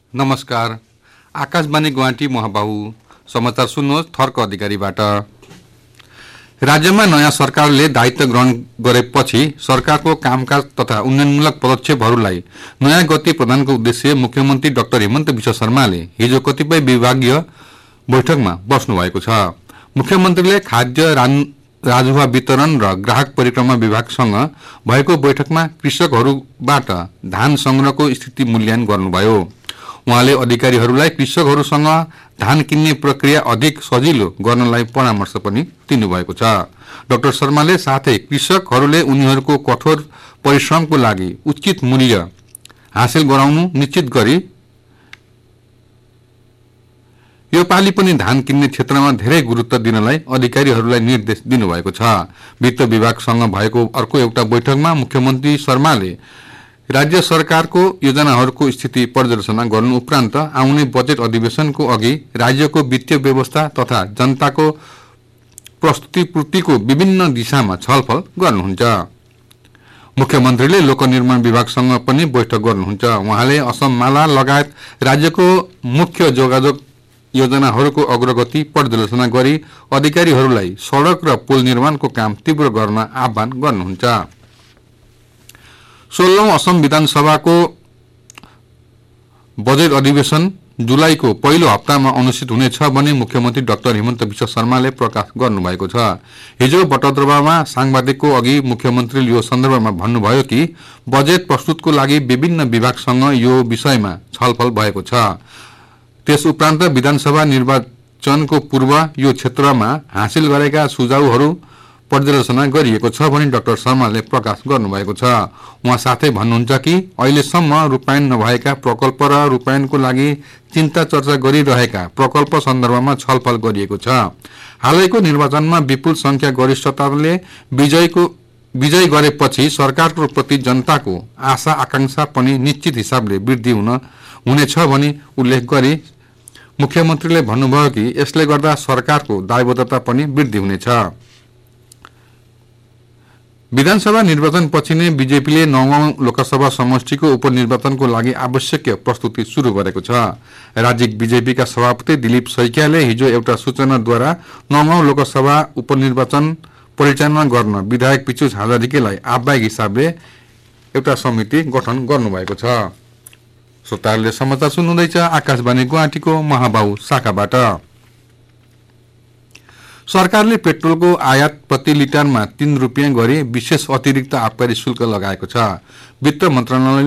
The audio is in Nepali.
नमस्कार। आकाशवाणी गुवाहाटी महाबाहु समाचार सुन्नुहोस् थर्क अधिकारीबाट। राज्यमा नयाँ सरकारले दायित्व ग्रहण गरेपछि सरकारको कामकाज तथा उन्नयनमूलक पदक्षेपहरूलाई नयाँ गति प्रदानको उद्देश्य मुख्यमन्त्री डाक्टर हेमन्त विश्व शर्माले हिजो कतिपय विभागीय बैठकमा बस्नुभएको छ। मुख्यमन्त्रीले खाद्य राजुवा वितरण र ग्राहक परिक्रमा विभागसँग भएको बैठकमा कृषकहरूबाट धान संग्रहको स्थिति मूल्याङ्कन गर्नुभयो। उहाँले अधिकारीहरूलाई कृषकहरूसँग धान किन्ने प्रक्रिया अधिक सजिलो गर्नलाई परामर्श पनि दिनुभएको छ। डाक्टर शर्माले साथै कृषकहरूले उनीहरूको कठोर परिश्रमको लागि उचित मूल्य हासिल गराउनु निश्चित गरी यो पालि पनि धान किन्ने क्षेत्रमा धेरै गुरुत्व दिनलाई अधिकारीहरूलाई निर्देश दिनुभएको छ। वित्त विभागसँग भएको अर्को एउटा बैठकमा मुख्यमन्त्री शर्माले राज्य सरकारको योजनाहरूको स्थिति पर्यालोचना गर्नु उपरान्त आउने बजेट अधिवेशनको अघि राज्यको वित्तीय व्यवस्था तथा जनताको प्रस्तुतिपूर्तिको विभिन्न दिशामा छलफल गर्नुहुन्छ। मुख्यमन्त्रीले लोकनिर्माण विभागसँग पनि बैठक गर्नुहुन्छ। उहाँले असम माला लगायत राज्यको मुख्य जोगाजोग योजनाहरूको अग्रगति पर्यालोचना गरी अधिकारीहरूलाई सड़क र पुल निर्माणको काम तीव्र गर्न आह्वान गर्नुहुन्छ। 16औं असम विधानसभाको बजेट अधिवेशन जुलाईको पहिलो हप्तामा अनुष्ठित हुनेछ भने मुख्यमन्त्री डाक्टर हेमन्त विश्व शर्माले प्रकाश गर्नुभएको छ। हिजो बटद्रवामा सांबादिकको अघि मुख्यमन्त्रीले यो सन्दर्भमा भन्नुभयो कि बजेट प्रस्तुतको लागि विभिन्न विभागसँग यो विषयमा छलफल भएको छ। त्यस उपरान्त विधानसभा निर्वाचनको पूर्व यो क्षेत्रमा हासिल गरेका सुझावहरू पर्यालोचना गरिएको छ भनी डाक्टर शर्माले प्रकाश गर्नुभएको छ। उहाँ साथै भन्नुहुन्छ कि अहिलेसम्म रूपायन नभएका प्रकल्प र रूपायनको लागि चिन्ता चर्चा गरिरहेका प्रकल्प सन्दर्भमा छलफल गरिएको छ। हालैको निर्वाचनमा विपुल संख्या गरिष्ठताले विजय गरेपछि सरकारको प्रति जनताको आशा आकांक्षा पनि निश्चित हिसाबले वृद्धि हुनेछ भनी उल्लेख गरी मुख्यमन्त्रीले भन्नुभयो कि यसले गर्दा सरकारको दायबद्धता पनि वृद्धि हुनेछ। विधानसभा निर्वाचनपछि नै बीजेपीले 9औं लोकसभा समष्टिको उपनिर्वाचनको लागि आवश्यक प्रस्तुति शुरू गरेको छ। राज्य बीजेपीका सभापति दिलीप सैकियाले हिजो एउटा सूचनाद्वारा 9औं लोकसभा उपनिर्वाचन परिचालना गर्न विधायक पिचुस हाजरिकेलाई आह्वायक हिसाबले एउटा समिति गठन गर्नुभएको छ। श्रोताहरूले समाचार सुन्नुहुँदैछ आकाशवाणी गुवाहाटीको महाबाहु शाखाबाट। सरकारले पेट्रोलको आयात प्रति लिटरमा 3 रुपियाँ गरी विशेष अतिरिक्त आबकारी शुल्क लगाएको छ। वित्त मन्त्रालयले